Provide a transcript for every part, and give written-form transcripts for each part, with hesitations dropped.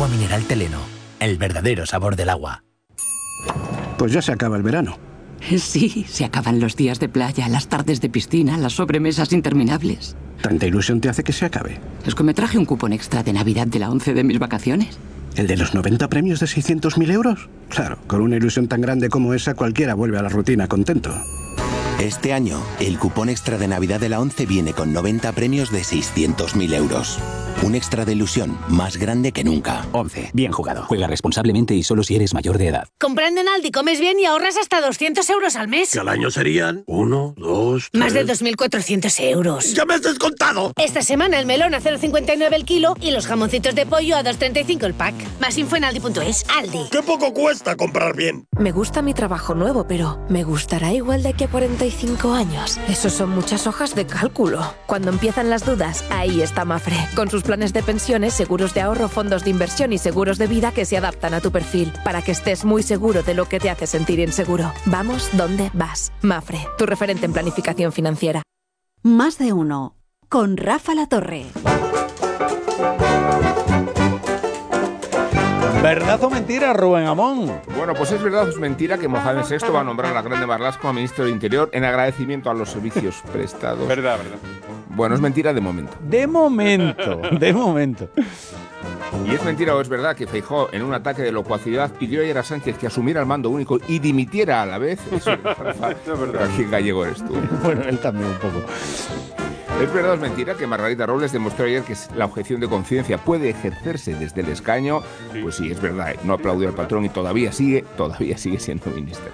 Agua mineral Teleno, el verdadero sabor del agua. Pues ya se acaba el verano. Sí, se acaban los días de playa, las tardes de piscina, las sobremesas interminables. ¿Tanta ilusión te hace que se acabe? Es que me traje un cupón extra de Navidad de la 11 de mis vacaciones. ¿El de los 90 premios de 600.000 euros? Claro, con una ilusión tan grande como esa, cualquiera vuelve a la rutina contento. Este año, el cupón extra de Navidad de la 11 viene con 90 premios de 600.000 euros. Un extra de ilusión más grande que nunca. 11. Bien jugado. Juega responsablemente y solo si eres mayor de edad. Comprando en Aldi comes bien y ahorras hasta 200 euros al mes. Que al año serían 1, 2, 3... Más de 2.400 euros. ¡Ya me has descontado! Esta semana el melón a 0,59 el kilo y los jamoncitos de pollo a 2,35 el pack. Más info en aldi.es. Aldi. ¡Qué poco cuesta comprar bien! Me gusta mi trabajo nuevo, pero ¿me gustará igual de aquí a 45 años? Eso son muchas hojas de cálculo. Cuando empiezan las dudas, ahí está Mafre. Con sus planes de pensiones, seguros de ahorro, fondos de inversión y seguros de vida que se adaptan a tu perfil, para que estés muy seguro de lo que te hace sentir inseguro. Vamos donde vas. Mafre, tu referente en planificación financiera. Más de uno. Con Rafa Latorre. ¿Verdad o mentira, Rubén Amón? Bueno, pues es verdad o es mentira que Mohamed VI va a nombrar a la Grande Marlaska a ministro del Interior en agradecimiento a los servicios prestados. Verdad. Bueno, es mentira de momento. De momento. ¿Y es mentira o es verdad que Feijóo, en un ataque de locuacidad, pidió ayer a Sánchez que asumiera el mando único y dimitiera a la vez? Eso es verdad. Pero aquí en gallego eres tú. Bueno, él también un poco. ¿Es verdad o es mentira que Margarita Robles demostró ayer que la objeción de conciencia puede ejercerse desde el escaño? Sí. Pues sí, es verdad, no aplaudió al patrón y todavía sigue siendo ministra.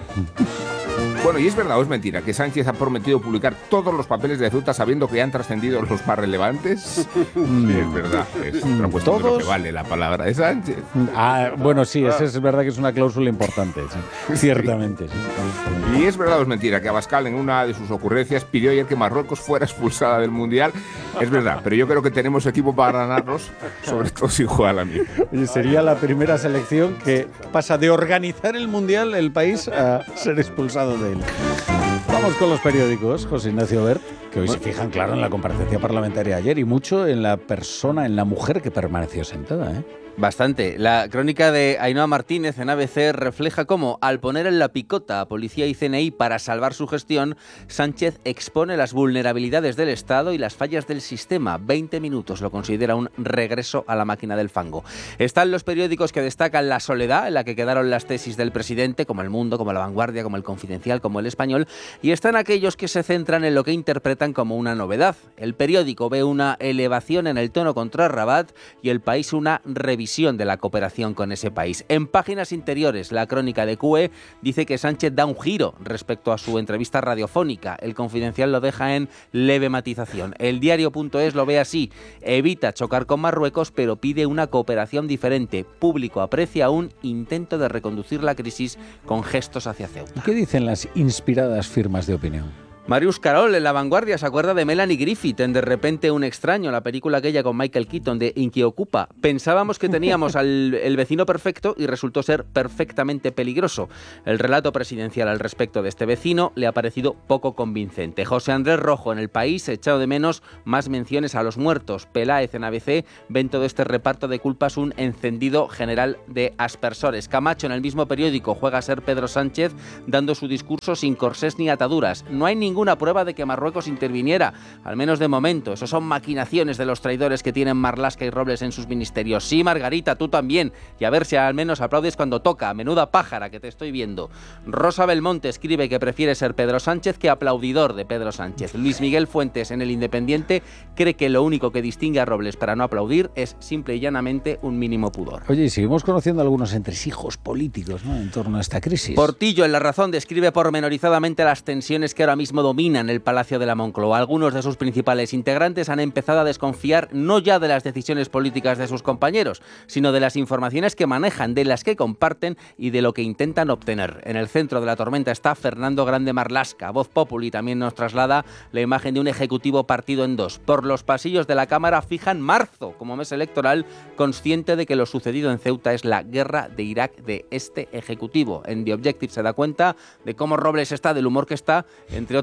Bueno, ¿y es verdad o es mentira que Sánchez ha prometido publicar todos los papeles de Ceuta sabiendo que han trascendido los más relevantes? Sí, es verdad, es otra cuestión de lo que vale la palabra de Sánchez. Bueno, sí, es verdad que es una cláusula importante, sí, ciertamente. Sí. ¿Y es verdad o es mentira que Abascal, en una de sus ocurrencias, pidió ayer que Marruecos fuera expulsada del Mundial? Es verdad, pero yo creo que tenemos equipo para ganarnos, sobre todo si juega la misma. Oye, sería la primera selección que pasa de organizar el Mundial el país a ser expulsado de él. Vamos con los periódicos, José Ignacio Bert, que hoy se fijan, claro, en la comparecencia parlamentaria ayer y mucho en la persona, en la mujer que permaneció sentada, ¿eh? Bastante. La crónica de Ainhoa Martínez en ABC refleja cómo, al poner en la picota a policía y CNI para salvar su gestión, Sánchez expone las vulnerabilidades del Estado y las fallas del sistema. 20 minutos lo considera un regreso a la máquina del fango. Están los periódicos que destacan la soledad en la que quedaron las tesis del presidente, como El Mundo, como La Vanguardia, como El Confidencial, como El Español, y están aquellos que se centran en lo que interpretan como una novedad. El periódico ve una elevación en el tono contra Rabat y El País una revisión de la cooperación con ese país. En páginas interiores, la crónica de CUE dice que Sánchez da un giro respecto a su entrevista radiofónica. El Confidencial lo deja en leve matización. El diario.es lo ve así: evita chocar con Marruecos, pero pide una cooperación diferente. Público aprecia un intento de reconducir la crisis con gestos hacia Ceuta. ¿Y qué dicen las inspiradas firmas de opinión? Marius Carol, en La Vanguardia, se acuerda de Melanie Griffith en De repente un extraño, la película aquella con Michael Keaton de Inquiocupa. Pensábamos que teníamos el vecino perfecto y resultó ser perfectamente peligroso. El relato presidencial al respecto de este vecino le ha parecido poco convincente. José Andrés Rojo, en El País, echado de menos más menciones a los muertos. Peláez, en ABC, ven todo este reparto de culpas un encendido general de aspersores. Camacho, en el mismo periódico, juega a ser Pedro Sánchez, dando su discurso sin corsés ni ataduras. No hay ninguna prueba de que Marruecos interviniera, al menos de momento. Eso son maquinaciones de los traidores que tienen Marlaska y Robles en sus ministerios. Sí, Margarita, tú también. Y a ver si al menos aplaudes cuando toca. Menuda pájara que te estoy viendo. Rosa Belmonte escribe que prefiere ser Pedro Sánchez que aplaudidor de Pedro Sánchez. Luis Miguel Fuentes, en El Independiente, cree que lo único que distingue a Robles para no aplaudir es simple y llanamente un mínimo pudor. Oye, y seguimos conociendo algunos entresijos políticos, ¿no?, en torno a esta crisis. Portillo, en La Razón, describe pormenorizadamente las tensiones que ahora mismo dominan el Palacio de la Moncloa. Algunos de sus principales integrantes han empezado a desconfiar no ya de las decisiones políticas de sus compañeros, sino de las informaciones que manejan, de las que comparten y de lo que intentan obtener. En el centro de la tormenta está Fernando Grande Marlaska. Voz Populi también nos traslada la imagen de un ejecutivo partido en dos. Por los pasillos de la Cámara fijan marzo como mes electoral, consciente de que lo sucedido en Ceuta es la guerra de Irak de este ejecutivo. En The Objective se da cuenta de cómo Robles está del humor que está, entre otras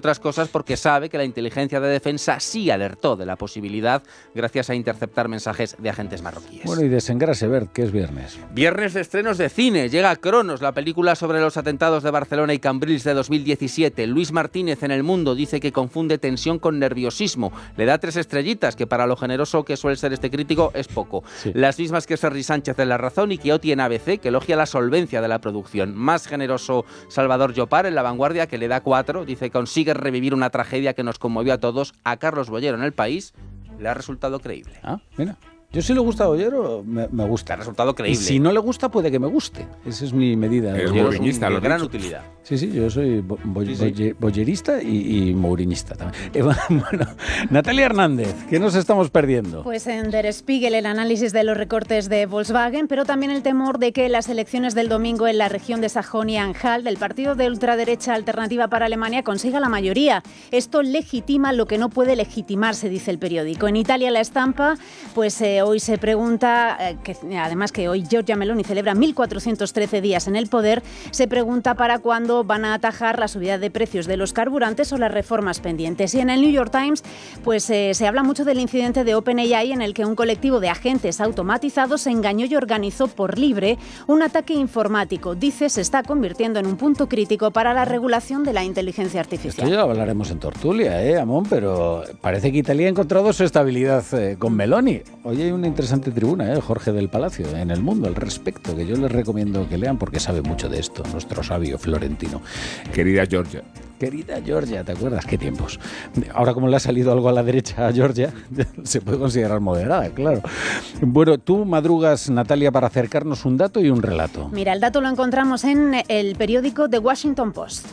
otras cosas porque sabe que la inteligencia de defensa sí alertó de la posibilidad gracias a interceptar mensajes de agentes marroquíes. Bueno, y desengrase, Bert, que es viernes. Viernes de estrenos de cine. Llega Cronos, la película sobre los atentados de Barcelona y Cambrils de 2017. Luis Martínez en El Mundo dice que confunde tensión con nerviosismo. Le da 3 estrellitas, que para lo generoso que suele ser este crítico es poco. Sí. Las mismas que Serri Sánchez en La Razón y Quiotti en ABC, que elogia la solvencia de la producción. Más generoso Salvador Llopar en La Vanguardia, que le da 4. Dice que consigue revivir una tragedia que nos conmovió a todos. A Carlos Bollero en El País le ha resultado creíble. Ah, mira. Yo si le gusta a Bollero, me gusta. Ha resultado creíble. Y si no le gusta, puede que me guste. Esa es mi medida. Es mourinista, de gran utilidad. Sí, yo soy bollerista y mourinista también. Bueno, Natalia Hernández, ¿qué nos estamos perdiendo? Pues en Der Spiegel el análisis de los recortes de Volkswagen, pero también el temor de que las elecciones del domingo en la región de Sajonia-Anhalt del partido de ultraderecha Alternativa para Alemania consiga la mayoría. Esto legitima lo que no puede legitimarse, dice el periódico. En Italia La Estampa, pues hoy se pregunta, además que hoy Giorgia Meloni celebra 1.413 días en el poder, se pregunta para cuándo van a atajar la subida de precios de los carburantes o las reformas pendientes. Y en el New York Times pues se habla mucho del incidente de OpenAI en el que un colectivo de agentes automatizados engañó y organizó por libre un ataque informático. Dice se está convirtiendo en un punto crítico para la regulación de la inteligencia artificial. Esto ya lo hablaremos en Tortulia, Amón, pero parece que Italia ha encontrado su estabilidad con Meloni. Hoy hay una interesante tribuna, Jorge del Palacio, en El Mundo al respecto, que yo les recomiendo que lean porque sabe mucho de esto, nuestro sabio florentino. Querida Georgia, ¿te acuerdas? ¿Qué tiempos? Ahora como le ha salido algo a la derecha a Georgia, se puede considerar moderada, claro. Bueno, tú madrugas, Natalia, para acercarnos un dato y un relato. Mira, el dato lo encontramos en el periódico The Washington Post.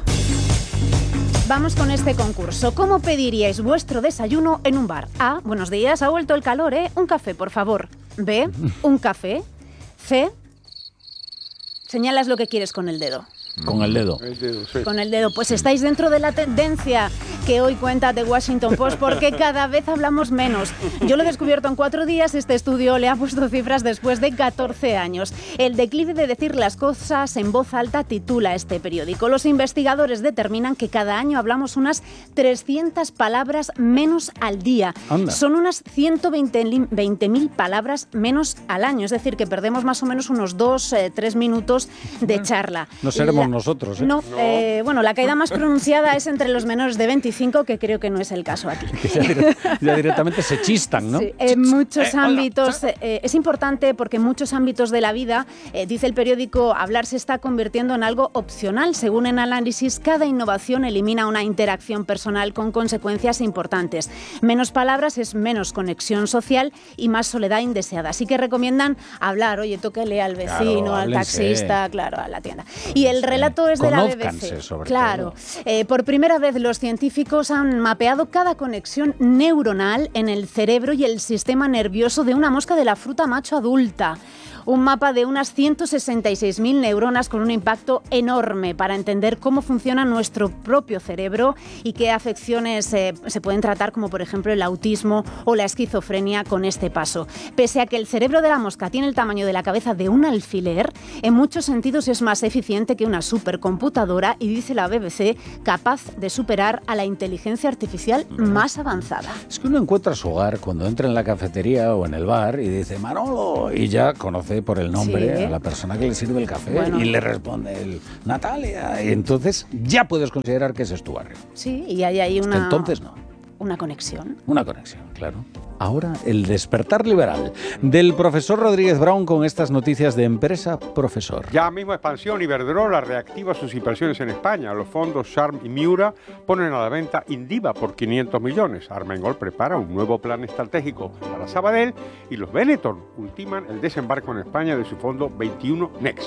Vamos con este concurso. ¿Cómo pediríais vuestro desayuno en un bar? A, buenos días, ha vuelto el calor, Un café, por favor. B, un café. C, señalas lo que quieres con el dedo. Con el dedo. Sí. Con el dedo. Pues estáis dentro de la tendencia que hoy cuenta The Washington Post porque cada vez hablamos menos. Yo lo he descubierto en 4 días. Este estudio le ha puesto cifras después de 14 años. El declive de decir las cosas en voz alta titula este periódico. Los investigadores determinan que cada año hablamos unas 300 palabras menos al día. Anda. Son unas 120.000 palabras menos al año. Es decir, que perdemos más o menos unos 2-3 minutos de charla. No seremos nosotros. No, bueno, la caída más pronunciada es entre los menores de 25, que creo que no es el caso aquí. Ya directamente se chistan, ¿no? Sí, en muchos ámbitos. Es importante porque en muchos ámbitos de la vida, dice el periódico, hablar se está convirtiendo en algo opcional. Según el análisis, cada innovación elimina una interacción personal con consecuencias importantes. Menos palabras es menos conexión social y más soledad indeseada. Así que recomiendan hablar, oye, tóquele al vecino, claro, al taxista, claro, a la tienda. Y el relato es de la BBC. Claro. Por primera vez los científicos han mapeado cada conexión neuronal en el cerebro y el sistema nervioso de una mosca de la fruta macho adulta. Un mapa de unas 166.000 neuronas con un impacto enorme para entender cómo funciona nuestro propio cerebro y qué afecciones se pueden tratar, como por ejemplo el autismo o la esquizofrenia con este paso. Pese a que el cerebro de la mosca tiene el tamaño de la cabeza de un alfiler, en muchos sentidos es más eficiente que una supercomputadora y, dice la BBC, capaz de superar a la inteligencia artificial más avanzada. Es que uno encuentra su hogar cuando entra en la cafetería o en el bar y dice Manolo y ya conoce por el nombre a la persona que le sirve el café y le responde Natalia, y entonces ya puedes considerar que ese es tu barrio. Sí, y hay ahí una... Entonces no. Una conexión. Una conexión, claro. Ahora el despertar liberal del profesor Rodríguez Brown con estas noticias de Empresa Profesor. Ya mismo Expansión y Iberdrola reactiva sus inversiones en España. Los fondos Sharm y Miura ponen a la venta Indiva por 500 millones. Armengol prepara un nuevo plan estratégico para Sabadell y los Benetton ultiman el desembarco en España de su fondo 21 Next.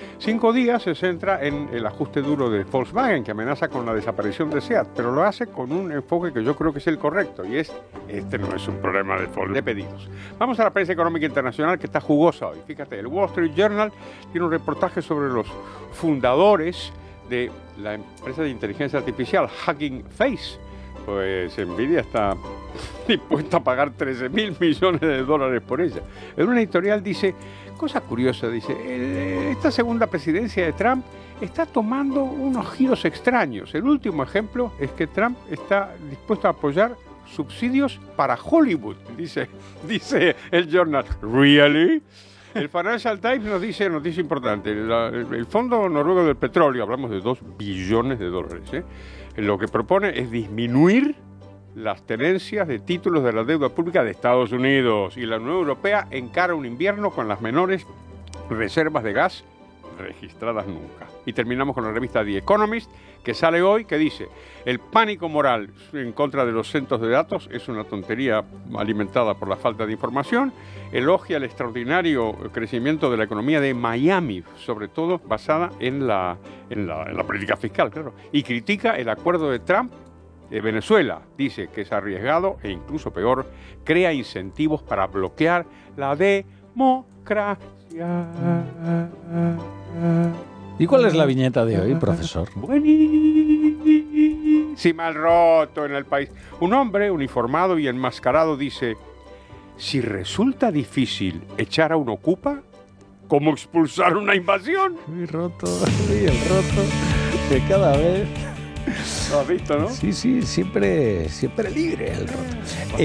5 días se centra en el ajuste duro de Volkswagen, que amenaza con la desaparición de SEAT, pero lo hace con un enfoque que yo creo que es el correcto, y este no es un problema de pedidos. Vamos a la prensa económica internacional, que está jugosa hoy. Fíjate, el Wall Street Journal tiene un reportaje sobre los fundadores de la empresa de inteligencia artificial Hugging Face. Pues Nvidia está dispuesta a pagar $13.000 millones por ella. En una editorial dice, cosa curiosa, dice, esta segunda presidencia de Trump está tomando unos giros extraños. El último ejemplo es que Trump está dispuesto a apoyar subsidios para Hollywood, dice el journal. ¿Really? El Financial Times nos dice noticia importante. El Fondo Noruego del Petróleo, hablamos de $2 billones, lo que propone es disminuir las tenencias de títulos de la deuda pública de Estados Unidos, y la Unión Europea encara un invierno con las menores reservas de gas registradas nunca. Y terminamos con la revista The Economist, que sale hoy, que dice: el pánico moral en contra de los centros de datos es una tontería alimentada por la falta de información. Elogia el extraordinario crecimiento de la economía de Miami, sobre todo basada en la política fiscal, claro, y critica el acuerdo de Trump de Venezuela. Dice que es arriesgado e incluso peor, crea incentivos para bloquear la democracia. ¿Y cuál es la viñeta de hoy, profesor? Buenísima, el roto en el país. Un hombre uniformado y enmascarado dice: si resulta difícil echar a un ocupa, ¿cómo expulsar una invasión? Muy roto, el roto de cada vez. Lo has visto, ¿no? Sí, siempre libre el roto.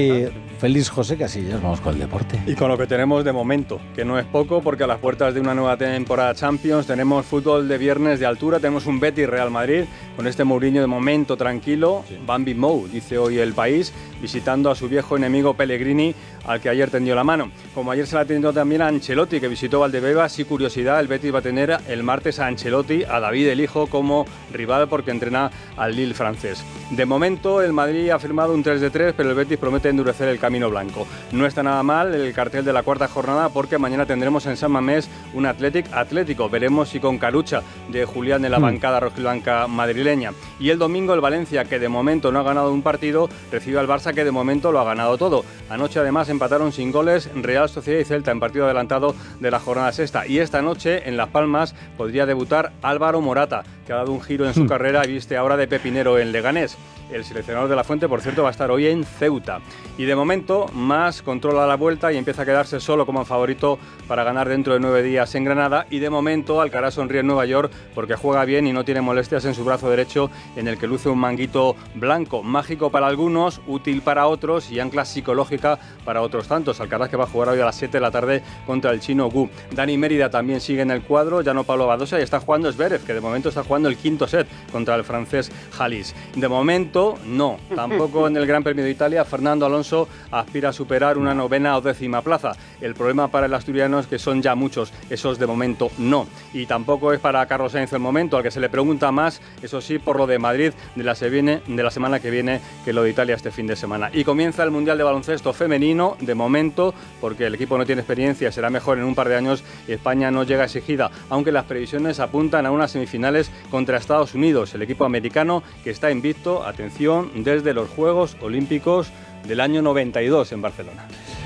Feliz José Casillas, vamos con el deporte. Y con lo que tenemos de momento, que no es poco, porque a las puertas de una nueva temporada Champions tenemos fútbol de viernes de altura, tenemos un Betis Real Madrid, con este Mourinho de momento tranquilo, sí. Bambi Mou, dice hoy El País, visitando a su viejo enemigo Pellegrini, al que ayer tendió la mano. Como ayer se la atendió también a Ancelotti, que visitó Valdebebas, y curiosidad, el Betis va a tener el martes a Ancelotti, a David el hijo, como rival, porque entrena al Lille francés. De momento, el Madrid ha firmado un 3-3, pero el Betis promete endurecer el camino blanco. No está nada mal el cartel de la cuarta jornada, porque mañana tendremos en San Mamés un Atlético. Veremos si con Carucha de Julián en la bancada rojiblanca madrileña. Y el domingo el Valencia, que de momento no ha ganado un partido, recibe al Barça, que de momento lo ha ganado todo. Anoche además empataron sin goles Real Sociedad y Celta en partido adelantado de la jornada sexta. Y esta noche en Las Palmas podría debutar Álvaro Morata, que ha dado un giro en su carrera y viste ahora de pepinero en Leganés. El seleccionador de la Fuente, por cierto, va a estar hoy en Ceuta. Y de momento, Mas controla la vuelta y empieza a quedarse solo como favorito para ganar dentro de 9 días en Granada. Y de momento, Alcaraz sonríe en Nueva York porque juega bien y no tiene molestias en su brazo derecho, en el que luce un manguito blanco. Mágico para algunos, útil para otros y ancla psicológica para otros tantos. Alcaraz, que va a jugar hoy a las 7 de la tarde contra el chino Gu. Dani Mérida también sigue en el cuadro, ya no Pablo Badosa, y está jugando Zverev, que de momento está jugando el quinto set contra el francés Halis. De momento, no. Tampoco en el Gran Premio de Italia, Fernando Alonso aspira a superar una 9ª o 10ª plaza. El problema para el asturiano es que son ya muchos, esos de momento no. Y tampoco es para Carlos Sainz el momento, al que se le pregunta más, eso sí, por lo de Madrid de la semana que viene, que lo de Italia este fin de semana. Y comienza el Mundial de Baloncesto femenino, de momento, porque el equipo no tiene experiencia, será mejor en un par de años, y España no llega exigida, aunque las previsiones apuntan a unas semifinales contra Estados Unidos, el equipo americano que está invicto, atención, desde los Juegos Olímpicos del año 92 en Barcelona.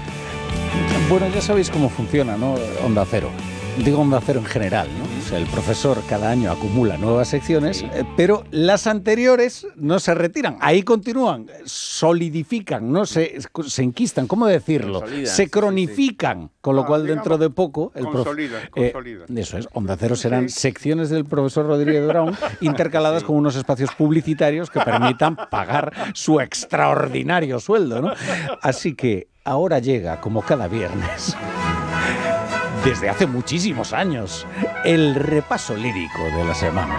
Bueno, ya sabéis cómo funciona, ¿no? Onda Cero. Digo Onda Cero en general, ¿no? O sea, el profesor cada año acumula nuevas secciones, sí. Pero las anteriores no se retiran, ahí continúan, solidifican, no se enquistan, ¿cómo decirlo? Se cronifican, sí. Con lo cual dentro de poco consolidan. Eso es, Onda Cero serán secciones del profesor Rodríguez Brown intercaladas con unos espacios publicitarios que permitan pagar su extraordinario sueldo, ¿no? Así que ahora llega, como cada viernes, desde hace muchísimos años, el repaso lírico de la semana.